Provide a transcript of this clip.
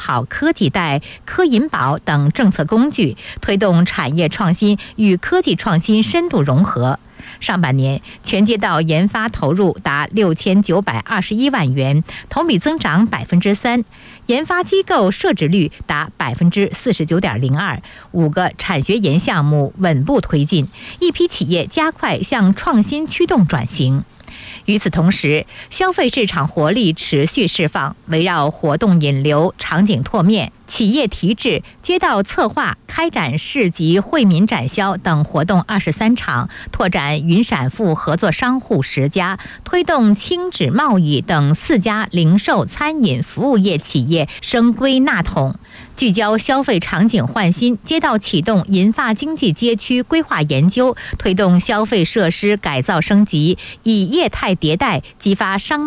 好科技带、科银保等政策工具，推动产业创新与科技创新深度融合。上半年全街道研发投入达6921万元，同比增长3%，研发机构设置率达49.02%，5个产学研项目稳步推进，一批企业加快向创新驱动转型。与此同时，消费市场活力持续释放，围绕活动引流、场景拓面、企业提质、街道策划、开展市集、惠民展销等活动23场，拓展云闪付合作商户10家，推动轻纸贸易等4家零售、餐饮、服务业企业升归纳统。聚焦消费场景焕新，街道启动银发经济街区规划研究，推动消费设施改造升级，以业态迭代激发商